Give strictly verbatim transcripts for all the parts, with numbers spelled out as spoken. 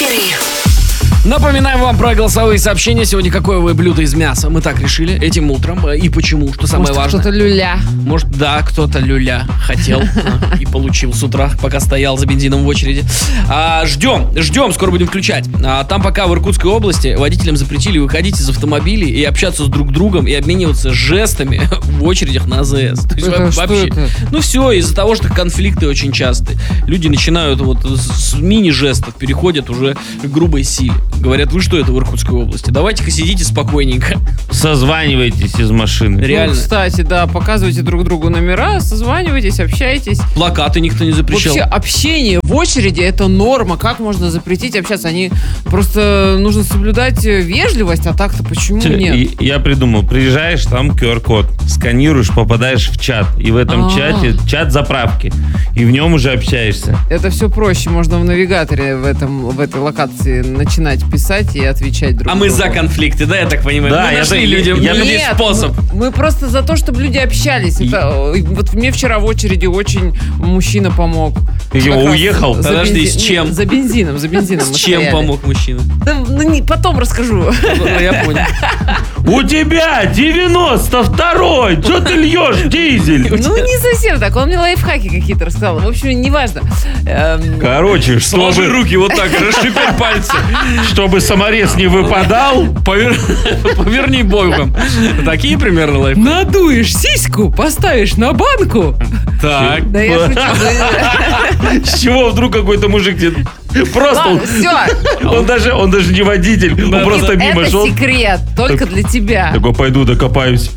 Вейкаперы. Напоминаем вам про голосовые сообщения. Сегодня какое вы блюдо из мяса? Мы так решили этим утром. И почему? Что самое Может, важное? кто-то люля. Может, да, кто-то люля хотел а, и получил с утра, пока стоял за бензином в очереди. А, ждем, ждем, скоро будем включать. А, там пока в Иркутской области водителям запретили выходить из автомобилей и общаться с друг другом и обмениваться жестами в очередях на АЗС. То есть Это, что вообще, это? ну все, из-за того, что конфликты очень частые. Люди начинают вот с мини-жестов переходят уже к грубой силе. Говорят, вы что это в Иркутской области? Давайте-ка сидите спокойненько. Созванивайтесь из машины. Реально. Ну, кстати, да, показывайте друг другу номера, созванивайтесь, общайтесь. Плакаты никто не запрещал. Вообще общение в очереди — это норма. Как можно запретить общаться? Они просто нужно соблюдать вежливость, а так-то почему нет? И- Я придумал, приезжаешь, там ку ар код, сканируешь, попадаешь в чат. И в этом А. чате чат заправки. И в нем уже общаешься. Это все проще. Можно в навигаторе в, этом, в этой локации начинать писать и отвечать друг А мы другу. за конфликты, да, я так понимаю? Да, мы я нашли так- людям я- людям Нет, способ. Мы, мы просто за то, чтобы люди общались. Это, э, вот мне вчера в очереди очень мужчина помог. Ты Как его раз уехал? за Подожди, бензи- с нет, чем? За бензином, за бензином. С мы чем стояли. помог мужчина? Да, ну, не- потом расскажу. Ну, я понял. У тебя девяносто второй! Че ты льешь, дизель? Ну, не совсем так. Он мне лайфхаки какие-то рассказал. В общем, неважно. Эм, Короче, Сложи чтобы, руки вот так, расшипеть пальцы. чтобы саморез не выпадал, Повер- Поверни боком. Такие примерно лайфхаки. Надуешь сиську, поставишь на банку. Так. Да я шучу. с чего вдруг какой-то мужик тебе просто... Ладно, все. Он даже, он даже не водитель, он просто мимо Это шел. секрет только для тебя. Такой, пойду докопаюсь.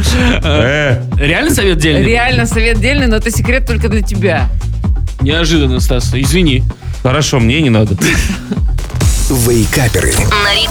Э, Реально совет дельный? Реально совет дельный, но это секрет только для тебя. Неожиданно, Стас. Извини. хорошо, мне не надо. На